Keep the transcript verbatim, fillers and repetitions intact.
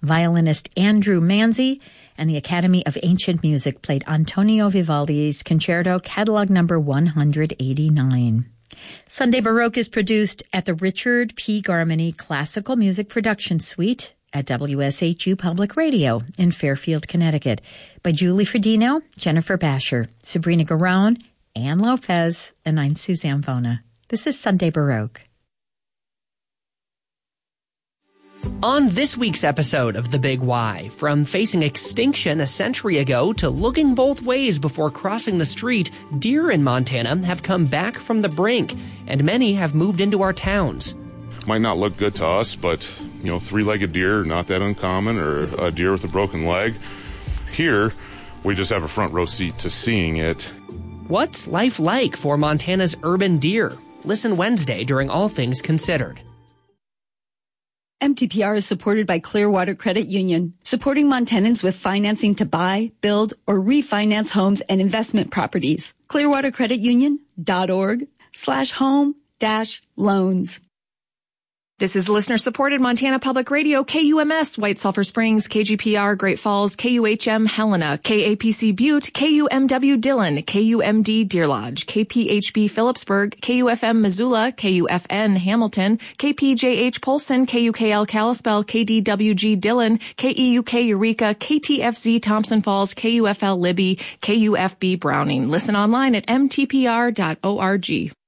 Violinist Andrew Manzi and the Academy of Ancient Music played Antonio Vivaldi's Concerto, catalog number one hundred eighty-nine. Sunday Baroque is produced at the Richard P. Garmany Classical Music Production Suite at W S H U Public Radio in Fairfield, Connecticut by Julie Fredino, Jennifer Basher, Sabrina Garone, Ann Lopez, and I'm Suzanne Vona. This is Sunday Baroque. On this week's episode of The Big Why, from facing extinction a century ago to looking both ways before crossing the street, deer in Montana have come back from the brink, and many have moved into our towns. Might not look good to us, but, you know, three-legged deer, not that uncommon, or a deer with a broken leg. Here, we just have a front row seat to seeing it. What's life like for Montana's urban deer? Listen Wednesday during All Things Considered. M T P R is supported by Clearwater Credit Union, supporting Montanans with financing to buy, build, or refinance homes and investment properties. clearwatercreditunion.org slash home dash loans. This is listener-supported Montana Public Radio, K U M S, White Sulphur Springs, K G P R, Great Falls, K U H M, Helena, K A P C Butte, K U M W Dillon, K U M D Deer Lodge, K P H B Phillipsburg, K U F M Missoula, K U F N Hamilton, K P J H Polson, K U K L Kalispell, K D W G Dillon, K E U K Eureka, K T F Z Thompson Falls, K U F L Libby, K U F B Browning. Listen online at m t p r dot org.